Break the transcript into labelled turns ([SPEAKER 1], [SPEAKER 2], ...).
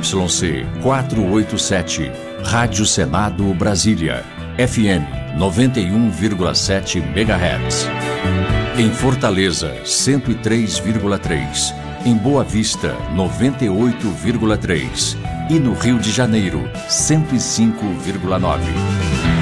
[SPEAKER 1] ZYC 487, Rádio Senado Brasília, FM 91,7 MHz. Em Fortaleza, 103,3. Em Boa Vista, 98,3. E no Rio de Janeiro, 105,9.